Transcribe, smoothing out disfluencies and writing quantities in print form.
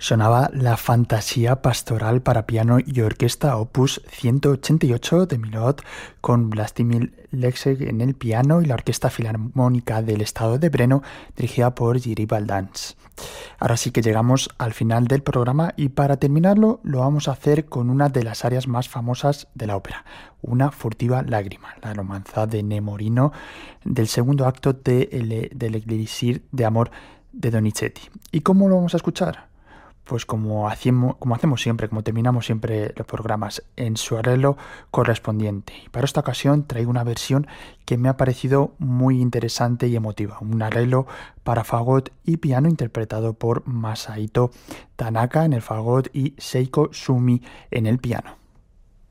Sonaba la Fantasía Pastoral para piano y orquesta opus 188 de Milhaud con Vlastimil Lexeg en el piano y la Orquesta Filarmónica del Estado de Brno dirigida por Jiří Baldans. Ahora sí que llegamos al final del programa y para terminarlo lo vamos a hacer con una de las arias más famosas de la ópera, Una furtiva lágrima, la romanza de Nemorino del segundo acto del Elixir de amor de Donizetti. ¿Y cómo lo vamos a escuchar? Pues como hacemos siempre, como terminamos siempre los programas, en su arreglo correspondiente. Y para esta ocasión traigo una versión que me ha parecido muy interesante y emotiva. Un arreglo para fagot y piano interpretado por Masahito Tanaka en el fagot y Seiko Sumi en el piano.